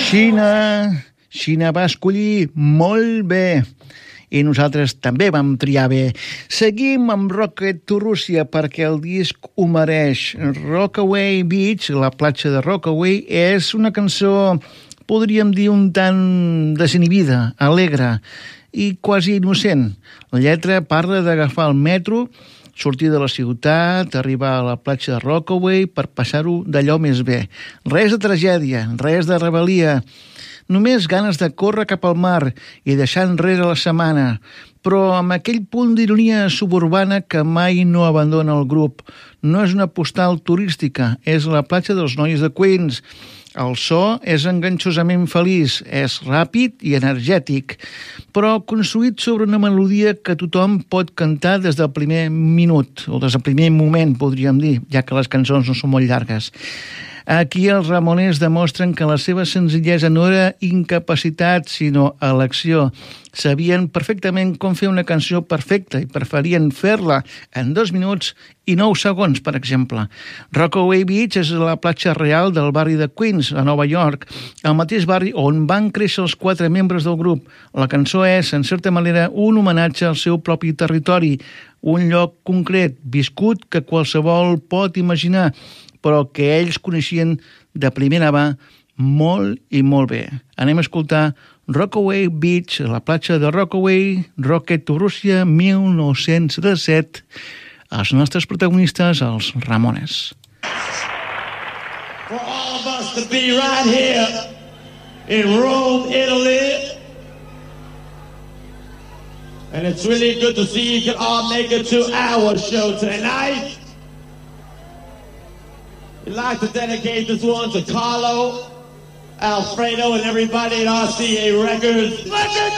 Xina va escollir molt bé. I nosaltres també vam triar bé. Seguim amb Rocket to Russia perquè el disc ho mereix. Rockaway Beach, la platja de Rockaway, és una cançó, podríem dir, un tant desinhibida, alegre i quasi innocent. La lletra parla d'agafar el metro, sortir de la ciutat, arribar a la platja de Rockaway per passar-ho d'allò més bé. Res de tragèdia, res de rebel·lia, només ganes de córrer cap al mar i deixar enrere la setmana, però amb aquell punt d'ironia suburbana que mai no abandona el grup. No és una postal turística, és la platja dels nois de Queens. El so és enganxosament feliç, és ràpid i energètic, però construït sobre una melodia que tothom pot cantar des del primer minut, o des del primer moment, podríem dir, ja que les cançons no són molt llargues. Aquí els Ramones demostren que la seva senzillesa no era incapacitat, sinó elecció. Sabien perfectament com fer una cançó perfecta i preferien fer-la en 2 minuts i 9 segons, per exemple. Rockaway Beach és la platja real del barri de Queens, a Nova York, el mateix barri on van créixer els 4 membres del grup. La cançó és, en certa manera, un homenatge al seu propi territori, un lloc concret, viscut, que qualsevol pot imaginar, però que ells coneixien de primera mà molt i molt bé. Anem a escoltar Rockaway Beach, la platja de Rockaway, Rocket to Russia, 1977. Els nostres protagonistes, els Ramones. For all of us to be right here in Rome, Italy. And it's really good to see you can all make it to our show tonight. I'd like to dedicate this one to Carlo, Alfredo, and everybody at RCA Records.